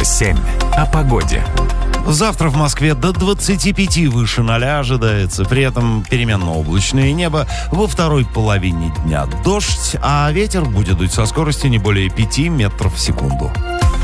107. О погоде. Завтра в Москве до 25 выше 0 ожидается. При этом переменно облачное небо. Во второй половине дня дождь, а ветер будет дуть со скоростью не более 5 метров в секунду.